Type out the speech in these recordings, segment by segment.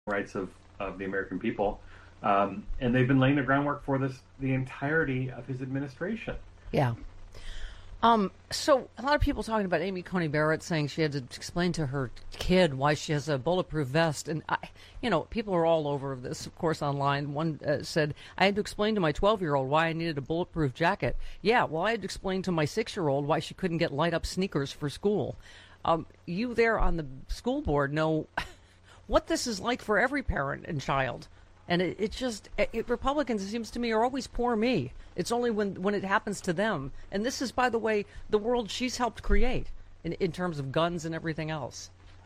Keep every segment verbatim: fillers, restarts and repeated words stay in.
rights of, of the American people. Um, and they've been laying the groundwork for this the entirety of his administration. Yeah. Um, so a lot of people talking about Amy Coney Barrett saying she had to explain to her kid why she has a bulletproof vest. And, I, you know, people are all over this, of course, online. One uh, said, I had to explain to my twelve-year-old why I needed a bulletproof jacket. Yeah, well, I had to explain to my six-year-old why she couldn't get light-up sneakers for school. Um, you there on the school board know what this is like for every parent and child. And it, it just, it, Republicans, it seems to me, are always poor me. It's only when, when it happens to them. And this is, by the way, the world she's helped create in, in terms of guns and everything else.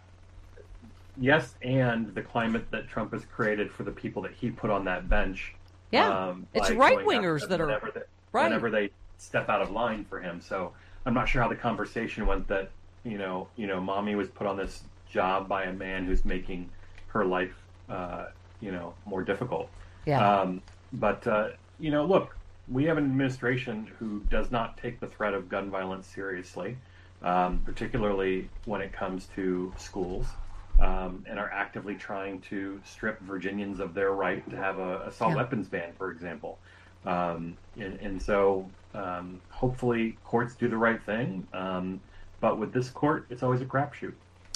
Yes, and the climate that Trump has created for the people that he put on that bench. Yeah, um, it's right-wingers that are, whenever they, right. whenever they step out of line for him. So I'm not sure how the conversation went that, you know, you know, mommy was put on this job by a man who's making her life uh you know, more difficult. Yeah. Um, but, uh, you know, look, we have an administration who does not take the threat of gun violence seriously, um, particularly when it comes to schools, um, and are actively trying to strip Virginians of their right to have a assault yeah. weapons ban, for example. Um, and, and so um, hopefully courts do the right thing. Um, but with this court, it's always a crapshoot.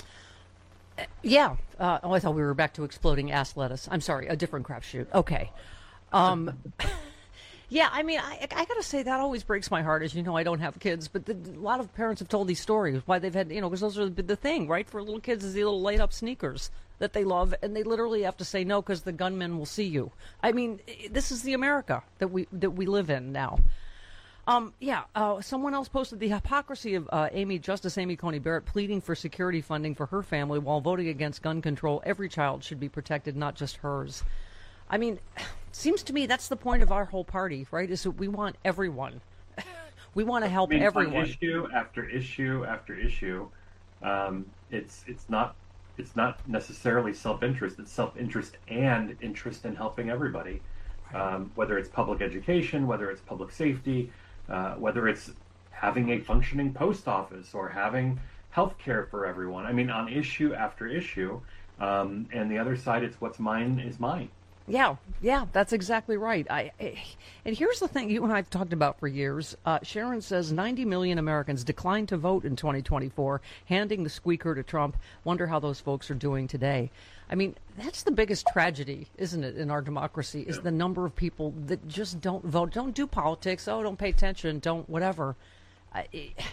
Yeah. Uh, oh, I thought we were back to exploding ass lettuce. I'm sorry, a different crapshoot. Okay. Um, yeah, I mean, I, I got to say that always breaks my heart. As you know, I don't have kids, but the, a lot of parents have told these stories why they've had, you know, because those are the, the thing, right? For little kids is the little light up sneakers that they love, and they literally have to say no because the gunmen will see you. I mean, this is the America that we that we live in now. Um, yeah, uh, someone else posted the hypocrisy of uh, Amy, Justice Amy Coney Barrett pleading for security funding for her family while voting against gun control. Every child should be protected, not just hers. I mean, it seems to me that's the point of our whole party, right? Is that we want everyone. We want to help I mean, everyone. Issue after issue after issue, um, it's it's not it's not necessarily self-interest. It's self-interest and interest in helping everybody, um, whether it's public education, whether it's public safety. Uh, whether it's having a functioning post office or having health care for everyone. I mean, on issue after issue. Um, and the other side, it's what's mine is mine. Yeah, yeah, that's exactly right. I, I and here's the thing you and I've talked about for years. Uh, Sharon says ninety million Americans declined to vote in twenty twenty-four, handing the squeaker to Trump. Wonder how those folks are doing today. I mean, that's the biggest tragedy, isn't it, in our democracy, is the number of people that just don't vote, don't do politics, oh, don't pay attention, don't whatever. I,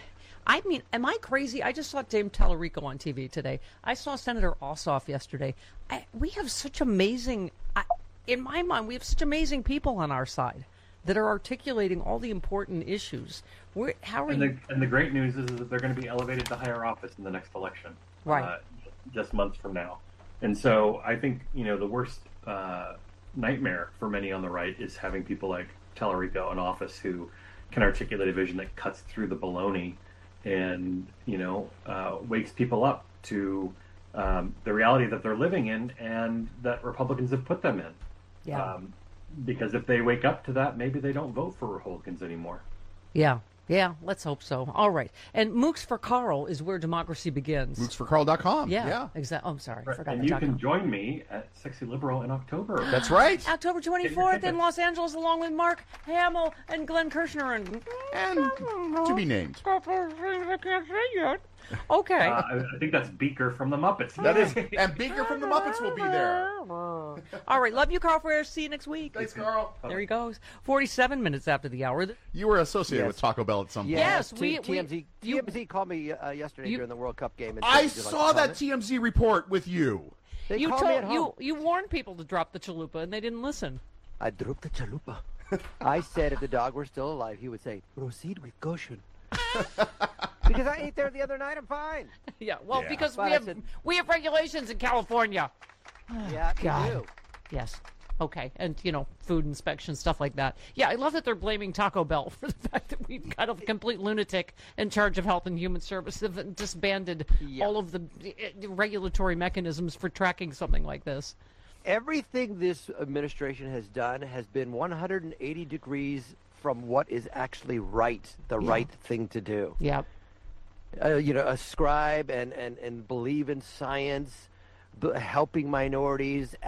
I mean, am I crazy? I just saw Dave Tallarico on T V today. I saw Senator Ossoff yesterday. I, we have such amazing, I, in my mind, we have such amazing people on our side that are articulating all the important issues. We're, how are and, you? the, and the great news is that they're going to be elevated to higher office in the next election, right? Uh, just months from now. And so I think, you know, the worst uh, nightmare for many on the right is having people like Tallarico in office who can articulate a vision that cuts through the baloney and, you know, uh, wakes people up to um, the reality that they're living in and that Republicans have put them in. Yeah. Um, because if they wake up to that, maybe they don't vote for Republicans anymore. Yeah. Yeah, let's hope so. All right. And Mooks for Carl is where democracy begins. mooks for carl dot com. Yeah, yeah. exactly. Oh, I'm sorry. I Right. forgot And the you dot can com. join me at Sexy Liberal in October. That's right. October twenty-fourth in Los Angeles, along with Mark Hamill and Glenn Kirshner. And, And to be named. I can't say yet. Okay. Uh, I, I think that's Beaker from the Muppets. That is, and Beaker from the Muppets will be there. All right. Love you, Carl Ferris. See you next week. Thanks, Carl. There he goes. forty-seven minutes after the hour. You were associated Yes. with Taco Bell at some point. Yes, T- we- T M Z, we- you- T M Z called me uh, yesterday you- during the World Cup game. And I said, "Would you like saw to that comment?" T M Z report with you. They You called me at told you home. you warned people to drop the chalupa, and they didn't listen. I dropped the chalupa. I said if the dog were still alive, he would say, proceed with caution. Because I ate there the other night, I'm fine. Yeah. Well, Yeah. because But we I have said- we have regulations in California. Yeah, you God. do. Yes. Okay. And, you know, food inspection, stuff like that. Yeah, I love that they're blaming Taco Bell for the fact that we've got a complete lunatic in charge of health and human services and disbanded Yeah. all of the uh, regulatory mechanisms for tracking something like this. Everything this administration has done has been one hundred eighty degrees from what is actually right, the Yeah. right thing to do. Yeah. Uh, you know, ascribe and, and, and believe in science, b- helping minorities,